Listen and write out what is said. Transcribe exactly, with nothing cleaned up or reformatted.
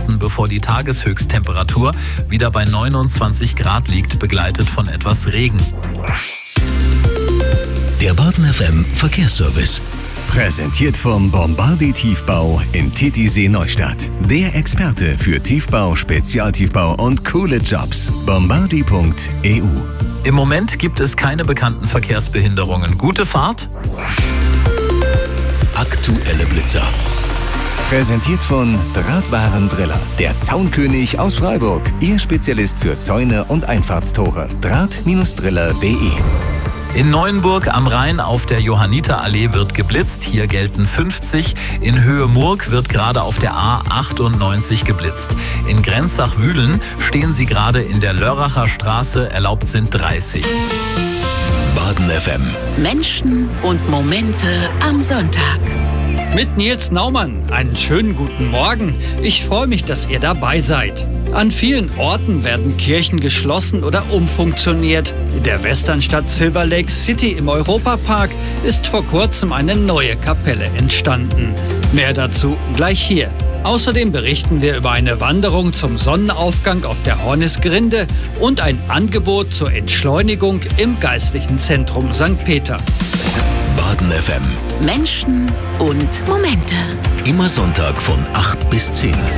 warten, bevor die Tageshöchsttemperatur wieder bei neunundzwanzig Grad liegt, begleitet von etwas Regen. Der Baden F M Verkehrsservice. Präsentiert vom Bombardi Tiefbau in Titisee Neustadt. Der Experte für Tiefbau, Spezialtiefbau und coole Jobs. bombardi punkt e u. Im Moment gibt es keine bekannten Verkehrsbehinderungen. Gute Fahrt. Aktuelle Blitzer. Präsentiert von Drahtwarendriller. Der Zaunkönig aus Freiburg. Ihr Spezialist für Zäune und Einfahrtstore. draht Driller punkt de. In Neuenburg am Rhein auf der Johanniterallee wird geblitzt. Hier gelten fünfzig. In Höhe Murg wird gerade auf der A achtundneunzig geblitzt. In Grenzach-Wühlen stehen Sie gerade in der Lörracher Straße. Erlaubt sind dreißig. Baden F M. Menschen und Momente am Sonntag. Mit Nils Naumann. Einen schönen guten Morgen. Ich freue mich, dass ihr dabei seid. An vielen Orten werden Kirchen geschlossen oder umfunktioniert. In der Westernstadt Silver Lake City im Europapark ist vor kurzem eine neue Kapelle entstanden. Mehr dazu gleich hier. Außerdem berichten wir über eine Wanderung zum Sonnenaufgang auf der Hornisgrinde und ein Angebot zur Entschleunigung im geistlichen Zentrum Sankt Peter. Baden F M. Menschen und Momente. Immer Sonntag von acht bis zehn.